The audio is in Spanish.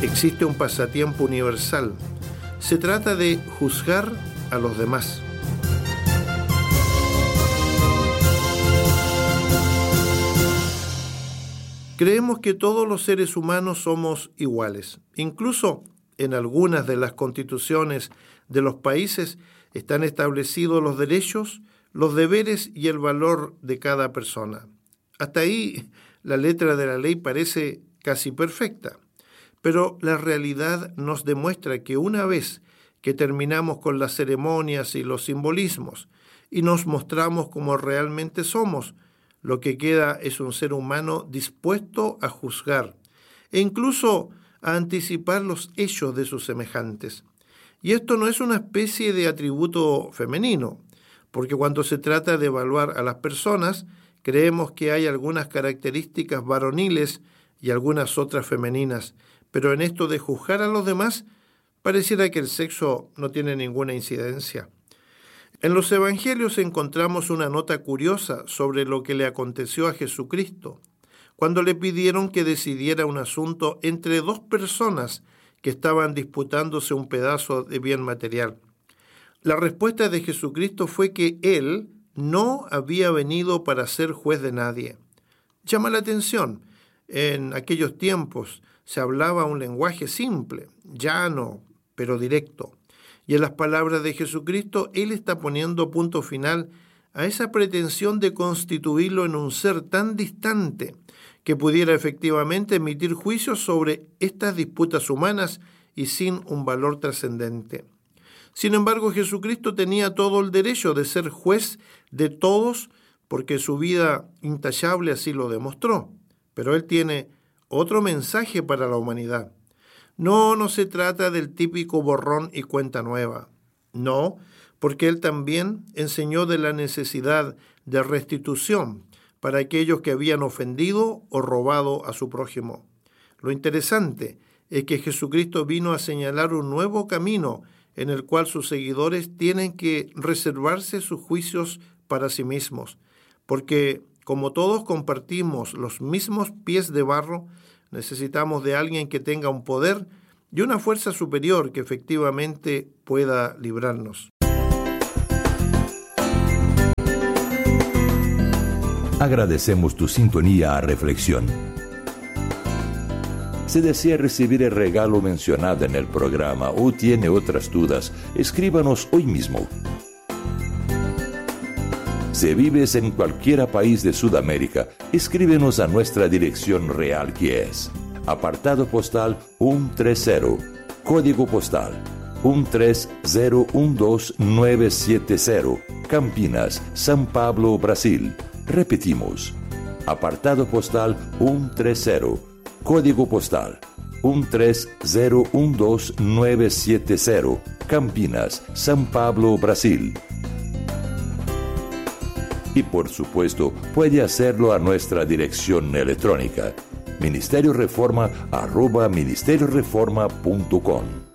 existe un pasatiempo universal. Se trata de juzgar a los demás. Creemos que todos los seres humanos somos iguales. Incluso en algunas de las constituciones de los países están establecidos los derechos, los deberes y el valor de cada persona. Hasta ahí la letra de la ley parece casi perfecta, pero la realidad nos demuestra que una vez que terminamos con las ceremonias y los simbolismos y nos mostramos como realmente somos, lo que queda es un ser humano dispuesto a juzgar e incluso a anticipar los hechos de sus semejantes. Y esto no es una especie de atributo femenino, porque cuando se trata de evaluar a las personas, creemos que hay algunas características varoniles y algunas otras femeninas, pero en esto de juzgar a los demás, pareciera que el sexo no tiene ninguna incidencia. En los evangelios encontramos una nota curiosa sobre lo que le aconteció a Jesucristo, cuando le pidieron que decidiera un asunto entre dos personas que estaban disputándose un pedazo de bien material. La respuesta de Jesucristo fue que Él no había venido para ser juez de nadie. Llama la atención, en aquellos tiempos se hablaba un lenguaje simple, llano, pero directo. Y en las palabras de Jesucristo, Él está poniendo punto final a esa pretensión de constituirlo en un ser tan distante que pudiera efectivamente emitir juicios sobre estas disputas humanas y sin un valor trascendente. Sin embargo, Jesucristo tenía todo el derecho de ser juez de todos porque su vida intachable así lo demostró. Pero Él tiene otro mensaje para la humanidad. No se trata del típico borrón y cuenta nueva. No, porque Él también enseñó de la necesidad de restitución para aquellos que habían ofendido o robado a su prójimo. Lo interesante es que Jesucristo vino a señalar un nuevo camino en el cual sus seguidores tienen que reservarse sus juicios para sí mismos, porque como todos compartimos los mismos pies de barro, necesitamos de alguien que tenga un poder y una fuerza superior que efectivamente pueda librarnos. Agradecemos tu sintonía a Reflexión. Si desea recibir el regalo mencionado en el programa o tiene otras dudas, escríbanos hoy mismo. Si vives en cualquier país de Sudamérica, escríbenos a nuestra dirección real, que es apartado postal 130, código postal 13012970, Campinas, São Paulo, Brasil. Repetimos, apartado postal 130, código postal 13012970, Campinas, São Paulo, Brasil. Y por supuesto, puede hacerlo a nuestra dirección electrónica, ministerioreforma@ministerioreforma.com.